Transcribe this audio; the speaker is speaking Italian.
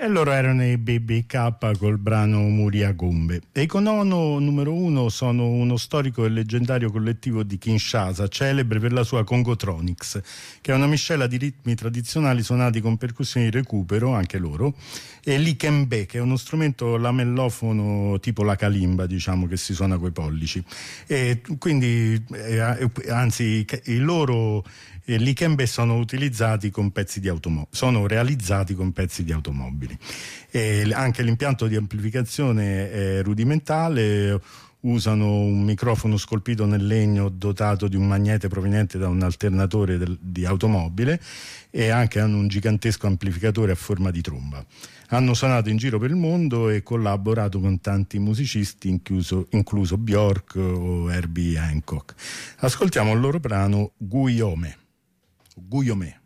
E loro erano i BBK col brano Muriagombe. E i Konono numero 1 sono uno storico e leggendario collettivo di Kinshasa, celebre per la sua Congotronics, che è una miscela di ritmi tradizionali suonati con percussioni di recupero, anche loro, e l'ikembe, che è uno strumento lamellofono tipo la kalimba, diciamo, che si suona coi pollici. E quindi, anzi, i loro l'ikembe sono utilizzati con pezzi di sono realizzati con pezzi di automobili. E anche l'impianto di amplificazione è rudimentale, usano un microfono scolpito nel legno dotato di un magnete proveniente da un alternatore di automobile, e anche hanno un gigantesco amplificatore a forma di tromba. Hanno suonato in giro per il mondo e collaborato con tanti musicisti, incluso Bjork o Herbie Hancock. Ascoltiamo il loro brano Guyome.